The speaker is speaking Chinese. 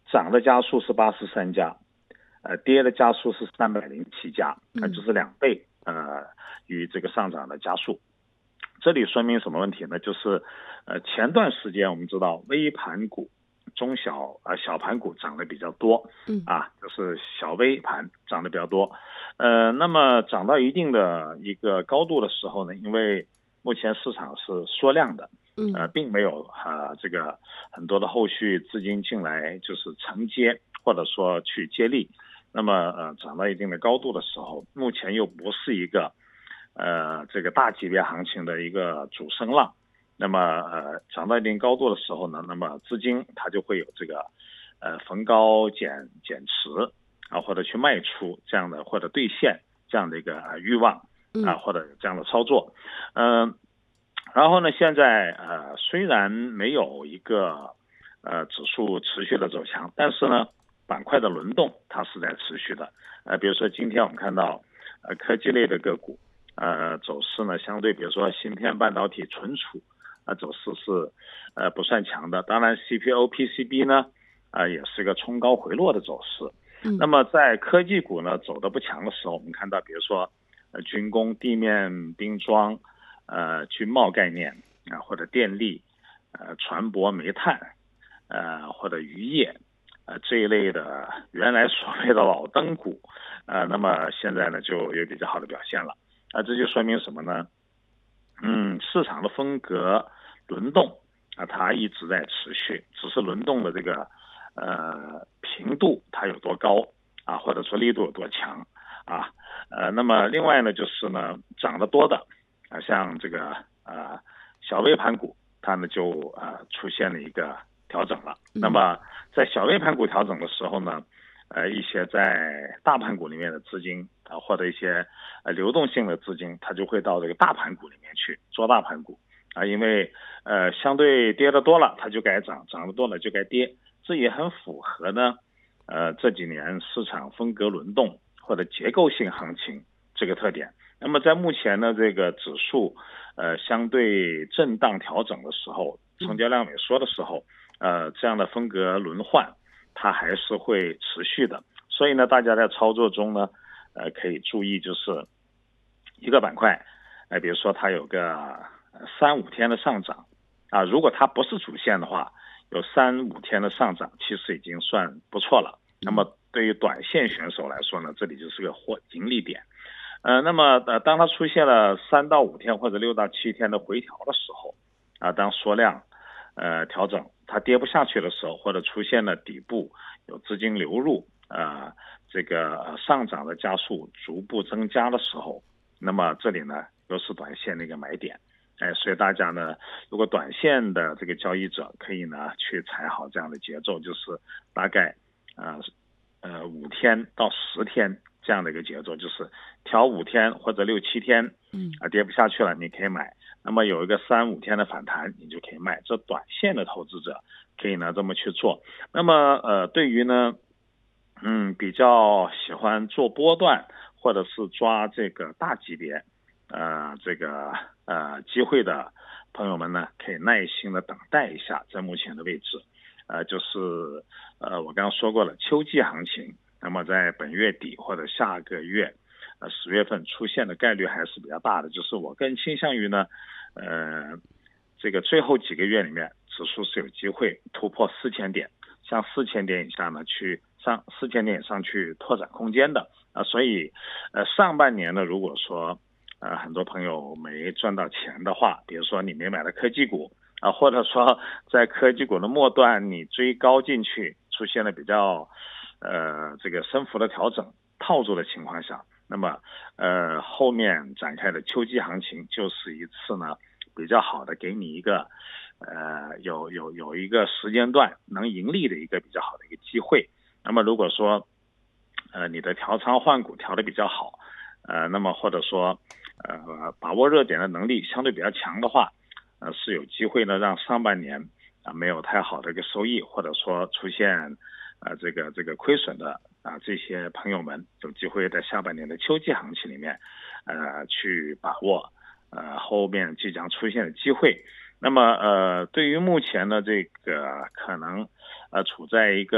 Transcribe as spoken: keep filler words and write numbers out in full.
涨的家数是八十三家，呃，跌的家数是三百零七家，呃，就是两倍，呃，与这个上涨的家数。这里说明什么问题呢？就是，呃，前段时间我们知道微盘股、中小呃小盘股涨得比较多，啊，就是小微盘涨得比较多，呃，那么涨到一定的一个高度的时候呢，因为目前市场是缩量的，呃，并没有啊、呃、这个很多的后续资金进来就是承接或者说去接力，那么呃涨到一定的高度的时候，目前又不是一个呃这个大级别行情的一个主升浪，那么呃涨到一定高度的时候呢，那么资金它就会有这个呃逢高减减持啊，或者去卖出这样的或者兑现这样的一个、呃、欲望啊，或者这样的操作，嗯、呃。然后呢，现在呃虽然没有一个呃指数持续的走强，但是呢板块的轮动它是在持续的。呃，比如说今天我们看到呃科技类的个股，呃走势呢相对比如说芯片、半导体、存储，呃走势是呃不算强的。当然 C P O、P C B 呢啊、呃、也是一个冲高回落的走势。那么在科技股呢走的不强的时候，我们看到比如说呃军工、地面兵装。呃，军贸概念啊、呃，或者电力、呃，船舶、煤炭，呃，或者渔业，呃，这一类的原来所谓的老灯股，呃，那么现在呢就有比较好的表现了，啊、呃，这就说明什么呢？嗯，市场的风格轮动啊、呃，它一直在持续，只是轮动的这个呃频度它有多高啊，或者说力度有多强啊，呃，那么另外呢就是呢涨得多的。啊，像这个呃小微盘股，它呢就呃出现了一个调整了。那么在小微盘股调整的时候呢，呃一些在大盘股里面的资金啊、呃，或者一些呃流动性的资金，它就会到这个大盘股里面去做大盘股啊，因为呃相对跌得多了，它就该涨，涨得多了就该跌，这也很符合呢呃这几年市场风格轮动或者结构性行情这个特点。那么在目前呢，这个指数呃相对震荡调整的时候，成交量萎缩的时候，呃这样的风格轮换，它还是会持续的。所以呢，大家在操作中呢，呃可以注意就是一个板块，呃比如说它有个三五天的上涨啊，如果它不是主线的话，有三五天的上涨，其实已经算不错了。那么对于短线选手来说呢，这里就是个获盈利点。呃，那么呃，当它出现了三到五天或者六到七天的回调的时候，啊，当缩量呃调整它跌不下去的时候，或者出现了底部有资金流入，呃，这个上涨的加速逐步增加的时候，那么这里呢又是短线的一个买点，哎，所以大家呢，如果短线的这个交易者可以呢去踩好这样的节奏，就是大概呃呃五天到十天。这样的一个节奏，就是调五天或者六七天，嗯啊跌不下去了，你可以买。那么有一个三五天的反弹，你就可以卖。这短线的投资者可以呢这么去做。那么呃，对于呢，嗯比较喜欢做波段或者是抓这个大级别，呃这个呃机会的朋友们呢，可以耐心的等待一下，在目前的位置，呃就是呃我刚刚说过了，秋季行情。那么在本月底或者下个月，呃十月份出现的概率还是比较大的。就是我更倾向于呢，呃，这个最后几个月里面，指数是有机会突破四千点，像四千点以下呢，去上四千点以上去拓展空间的啊、呃。所以，呃，上半年呢，如果说呃很多朋友没赚到钱的话，比如说你没买的科技股啊、呃，或者说在科技股的末段你追高进去，出现了比较。呃，这个升幅的调整套住的情况下，那么呃后面展开的秋季行情就是一次呢比较好的给你一个呃有有有一个时间段能盈利的一个比较好的一个机会。那么如果说呃你的调仓换股调的比较好，呃那么或者说呃把握热点的能力相对比较强的话，呃是有机会呢让上半年啊、呃、没有太好的一个收益，或者说出现。呃，这个这个亏损的啊、呃，这些朋友们有机会在下半年的秋季行情里面，呃，去把握呃后面即将出现的机会。那么呃，对于目前呢这个可能呃处在一个